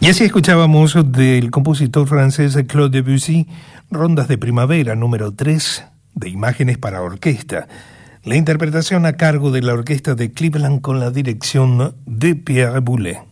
Y así escuchábamos del compositor francés Claude Debussy, Rondas de Primavera número 3 de Imágenes para Orquesta. La interpretación a cargo de la orquesta de Cleveland con la dirección de Pierre Boulez.